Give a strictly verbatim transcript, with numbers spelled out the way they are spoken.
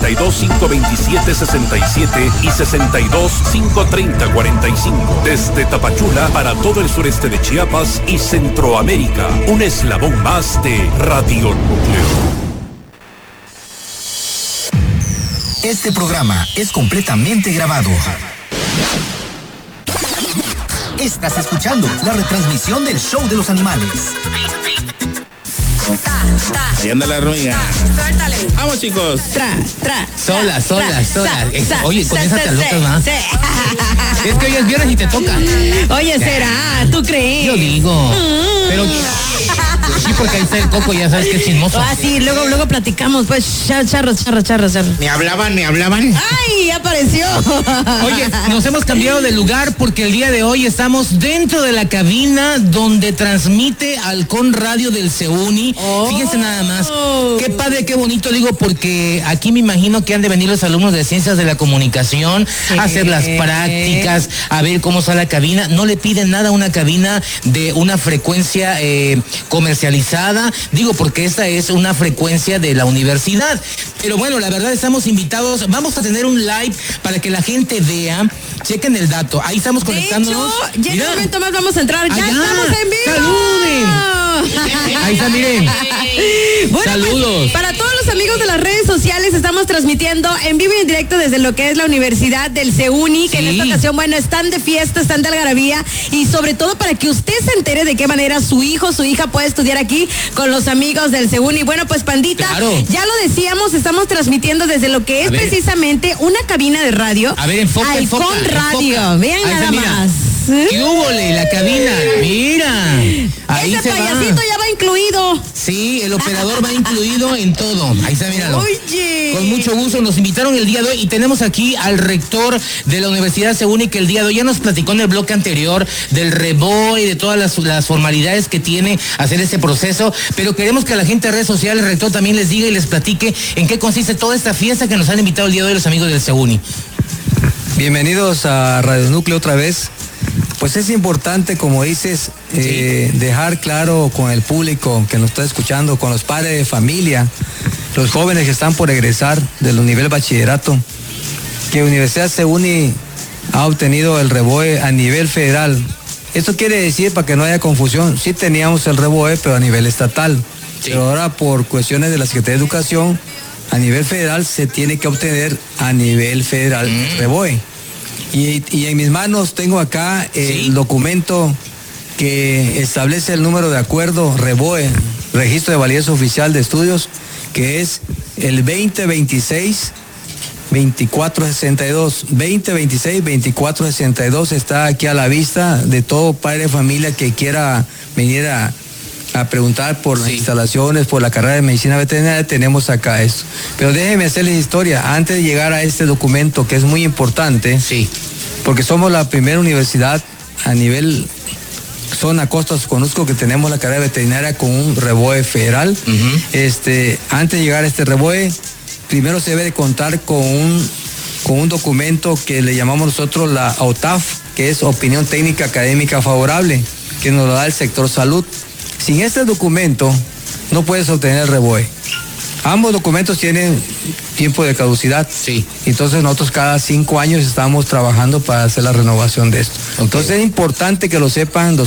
sesenta y dos, cinco veintisiete, sesenta y siete y sesenta y dos, cinco treinta, cuarenta y cinco. Desde Tapachula para todo el sureste de Chiapas y Centroamérica. Un eslabón más de Radio Núcleo. Este programa es completamente grabado. Estás escuchando la retransmisión del Show de los Animales. Ahí anda la hormiga. Suéltale. Vamos, chicos. Tra, tra. Sola, sola, sola. Sa, sa, Oye, con sa, esa sa, te alotas más. sí. Es que hoy es viernes y te toca. Oye, será, ¿tú crees? Yo digo. Pero sí, porque ahí está el Coco, ya sabes que es chismoso. Ah, sí, luego, luego platicamos, pues, charros, charros, charros, charros. Me hablaban, me hablaban. ¡Ay, ya apareció! Oye, nos hemos cambiado de lugar porque el día de hoy estamos dentro de la cabina donde transmite Halcón Radio del CEUNI. Oh. Fíjense nada más. Qué padre, qué bonito, digo, porque aquí me imagino que han de venir los alumnos de Ciencias de la Comunicación a hacer las prácticas, a ver cómo está la cabina. No le piden nada a una cabina de una frecuencia eh, comercializada, digo, porque esta es una frecuencia de la universidad. Pero bueno, la verdad estamos invitados, vamos a tener un live para que la gente vea, chequen el dato, ahí estamos conectándonos. De hecho, ya en un momento más vamos a entrar, ya Allá. estamos en vivo. ¡Saluden! Ahí está, miren. Bueno, saludos. Pues, para todos los amigos de las redes sociales, estamos transmitiendo en vivo y en directo desde lo que es la Universidad del CEUNI, que sí. en esta ocasión, bueno, están de fiesta, están de algarabía, y sobre todo para que usted se entere de qué manera su hijo, su hija puede estudiar aquí con los amigos del CEUNI. Bueno, pues, pandita, claro. ya lo decíamos, estamos transmitiendo desde lo que es precisamente una cabina de radio. A ver, enfoca, Halcón enfoca, Radio. enfoca. Vean ahí nada mira. más. ¿Qué húbole? La cabina, mira. Ahí Ese se payasito va. ya va incluido. Sí, el operador va incluido en todo. Ahí está, míralo. Oye. Con mucho gusto, nos invitaron el día de hoy y tenemos aquí al rector de la Universidad CEUNI, que el día de hoy ya nos platicó en el bloque anterior del REBO y de todas las, las formalidades que tiene hacer este proceso, pero queremos que la gente de redes sociales, el rector, también les diga y les platique en qué consiste toda esta fiesta que nos han invitado el día de hoy los amigos del CEUNI. Bienvenidos a Radio Núcleo otra vez. Pues es importante, como dices, eh, sí. dejar claro con el público que nos está escuchando, con los padres de familia, los jóvenes que están por egresar del nivel bachillerato, que Universidad CEUNI ha obtenido el REBOE a nivel federal. Esto quiere decir, para que no haya confusión, sí teníamos el REBOE, pero a nivel estatal. Sí. Pero ahora, por cuestiones de la Secretaría de Educación, a nivel federal se tiene que obtener a nivel federal mm. el REBOE. Y, y en mis manos tengo acá el ¿Sí? documento que establece el número de acuerdo REBOE, Registro de Validez Oficial de Estudios, que es el veinte veintiséis veinticuatro sesenta y dos. veinte veintiséis veinticuatro sesenta y dos está aquí a la vista de todo padre de familia que quiera venir a, a preguntar por sí. las instalaciones, por la carrera de medicina veterinaria. Tenemos acá esto. Pero déjenme hacerles historia antes de llegar a este documento, que es muy importante. Sí. Porque somos la primera universidad a nivel zona Costa Soconusco que tenemos la carrera veterinaria con un REBOE federal. Uh-huh. Este, antes de llegar a este REBOE, primero se debe de contar con un, con un documento que le llamamos nosotros la O T A F, que es Opinión Técnica Académica Favorable, que nos lo da el sector salud. Sin este documento no puedes obtener el REBOE. Ambos documentos tienen tiempo de caducidad. Sí. Entonces nosotros cada cinco años estamos trabajando para hacer la renovación de esto. Okay. Entonces es importante que lo sepan los